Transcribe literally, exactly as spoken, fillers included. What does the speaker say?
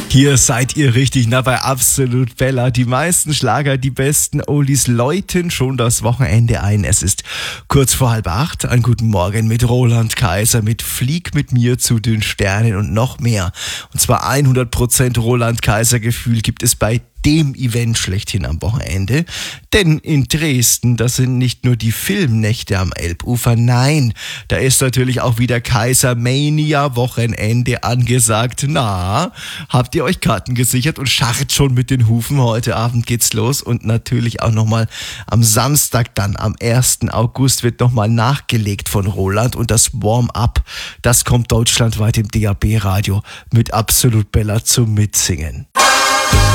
Hier seid ihr richtig, na bei Absolut Bella. Die meisten Schlager, die besten Oldies läuten schon das Wochenende ein. Es ist kurz vor halb acht. Einen guten Morgen mit Roland Kaiser, mit Flieg mit mir zu den Sternen und noch mehr. Und zwar hundert Prozent Roland Kaiser Gefühl gibt es bei dem Event schlechthin am Wochenende. Denn in Dresden, das sind nicht nur die Filmnächte am Elbufer, nein, da ist natürlich auch wieder Kaisermania Wochenende angesagt. Na, habt ihr euch Karten gesichert und scharrt schon mit den Hufen? Heute Abend geht's los und natürlich auch nochmal am Samstag dann, am ersten August, wird nochmal nachgelegt von Roland und das Warm-up, das kommt deutschlandweit im D A B-Radio mit Absolut Bella zum Mitsingen.